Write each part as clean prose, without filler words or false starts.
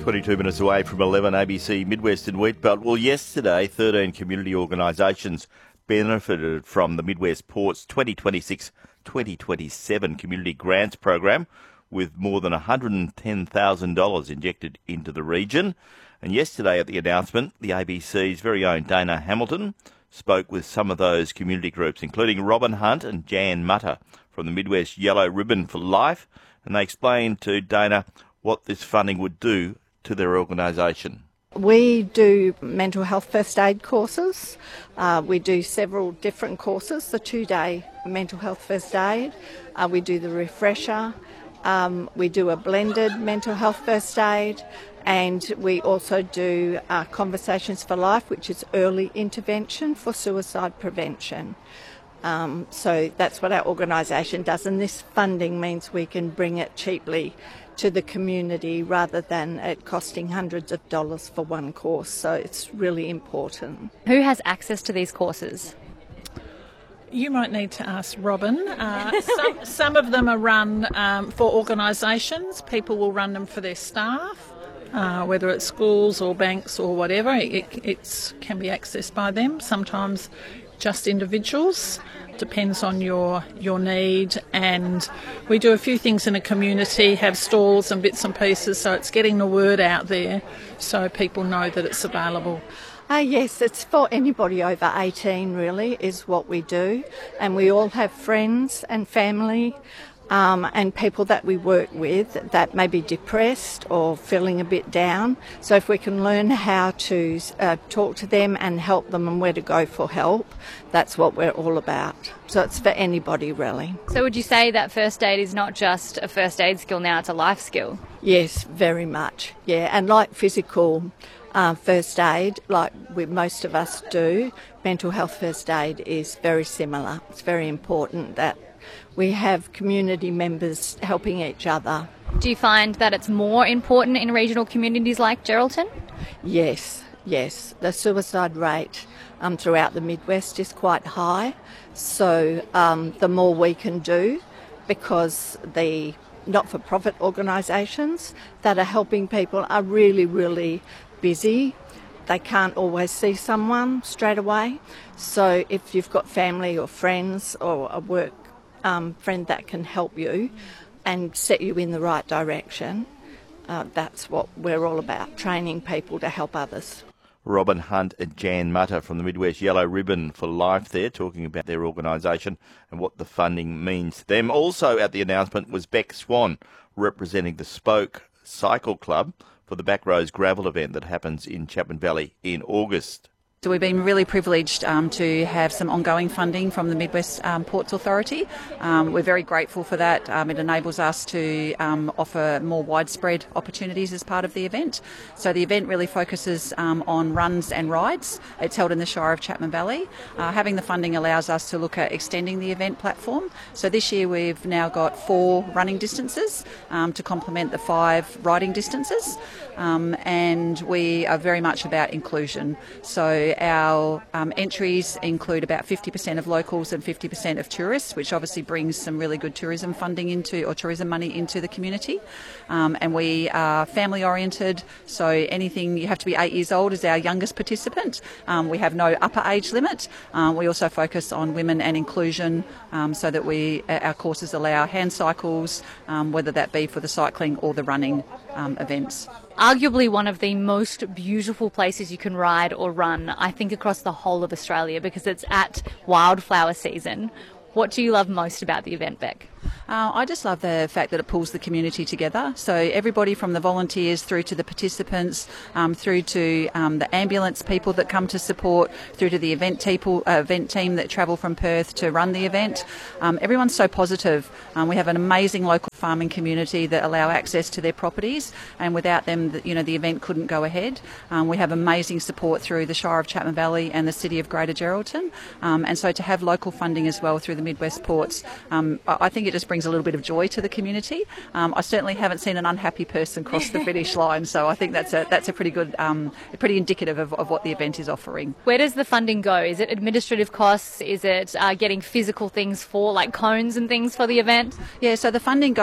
22 minutes away from 11 ABC Midwestern Wheatbelt. Well, yesterday, 13 community organisations benefited from the Midwest Ports 2026-2027 Community Grants Program with more than $110,000 injected into the region. And yesterday at the announcement, the ABC's very own Dana Hamilton spoke with some of those community groups, including Robin Hunt and Jan Mutter from the Midwest Yellow Ribbon for Life. And they explained to Dana what this funding would do to their organisation. We do mental health first aid courses. We do several different courses, the 2-day mental health first aid. We do the refresher. We do a blended mental health first aid. And we also do Conversations for Life, which is early intervention for suicide prevention. So that's what our organisation does, and this funding means we can bring it cheaply to the community rather than it costing hundreds of dollars for one course. So it's really important. Who has access to these courses? You might need to ask Robin. Some of them are run for organisations. People will run them for their staff, whether it's schools or banks or whatever. It can be accessed by them. Sometimes just individuals. Depends on your need, and we do a few things in a community, have stalls and bits and pieces, so it's getting the word out there so people know that it's available. Yes, it's for anybody over 18 really is what we do, and we all have friends and family and people that we work with that may be depressed or feeling a bit down. So if we can learn how to talk to them and help them and where to go for help, that's what we're all about. So it's for anybody really. So would you say that first aid is not just a first aid skill now, it's a life skill? Yes, very much. Yeah, and like physical first aid, like most of us do, mental health first aid is very similar. It's very important that we have community members helping each other. Do you find that it's more important in regional communities like Geraldton? Yes. The suicide rate throughout the Midwest is quite high. So the more we can do, because the not-for-profit organisations that are helping people are really, really busy. They can't always see someone straight away. So if you've got family or friends or a work friend that can help you and set you in the right direction, that's what we're all about, training people to help others. Robin Hunt and Jan Mutter from the Midwest Yellow Ribbon for Life there, talking about their organisation and what the funding means to them. Also at the announcement was Beck Swan, representing the Spoke Cycle Club for the Backroads Gravel event that happens in Chapman Valley in August. So we've been really privileged to have some ongoing funding from the Midwest Ports Authority. We're very grateful for that. It enables us to offer more widespread opportunities as part of the event. So the event really focuses on runs and rides. It's held in the Shire of Chapman Valley. Having the funding allows us to look at extending the event platform. So this year we've now got 4 running distances to complement the 5 riding distances. And we are very much about inclusion. So our entries include about 50% of locals and 50% of tourists, which obviously brings some really good tourism funding tourism money into the community. And we are family oriented, so anything, you have to be 8 years old as our youngest participant. We have no upper age limit. We also focus on women and inclusion, so that our courses allow hand cycles, whether that be for the cycling or the running events. Arguably one of the most beautiful places you can ride or run, I think, across the whole of Australia, because it's at wildflower season. What do you love most about the event, Beck? I just love the fact that it pulls the community together. So everybody from the volunteers through to the participants, through to the ambulance people that come to support, through to the event team that travel from Perth to run the event. Everyone's so positive. We have an amazing local farming community that allow access to their properties, and without them, the event couldn't go ahead. We have amazing support through the Shire of Chapman Valley and the City of Greater Geraldton. And so to have local funding as well through the Midwest Ports, I think it just brings a little bit of joy to the community. I certainly haven't seen an unhappy person cross the finish line, so I think that's a pretty good, pretty indicative of what the event is offering. Where does the funding go? Is it administrative costs? Is it getting physical things for, like cones and things for the event? Yeah, so the funding goes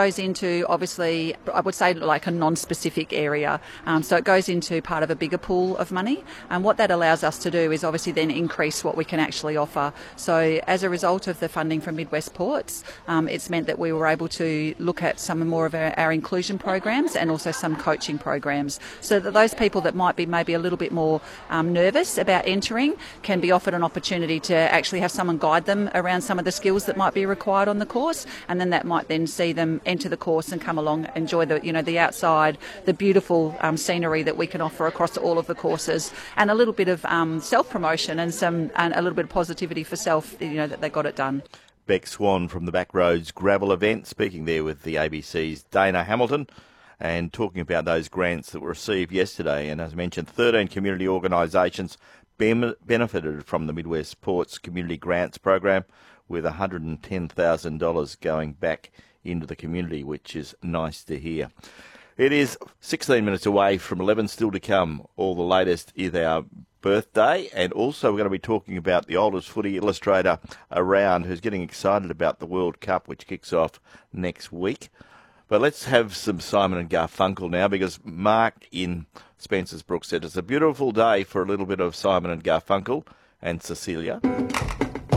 goes into, obviously, I would say like a non-specific area. So it goes into part of a bigger pool of money. And what that allows us to do is obviously then increase what we can actually offer. So as a result of the funding from Midwest Ports, it's meant that we were able to look at some more of our inclusion programs and also some coaching programs, so that those people that might be maybe a little bit more nervous about entering can be offered an opportunity to actually have someone guide them around some of the skills that might be required on the course, and then that might then see them enter the course and come along, enjoy the outside, the beautiful scenery that we can offer across all of the courses, and a little bit of self-promotion and a little bit of positivity for self, that they got it done. Beck Swan from the Backroads Gravel event, speaking there with the ABC's Dana Hamilton, and talking about those grants that were received yesterday. And as I mentioned, 13 community organisations benefited from the Midwest Ports Community Grants Program, with $110,000 going back into the community, which is nice to hear. It is 16 minutes away from 11, still to come. All the latest is our birthday, and also we're going to be talking about the oldest footy illustrator around, who's getting excited about the World Cup, which kicks off next week. But let's have some Simon and Garfunkel now, because Mark in Spencer's Brook said it's a beautiful day for a little bit of Simon and Garfunkel and Cecilia.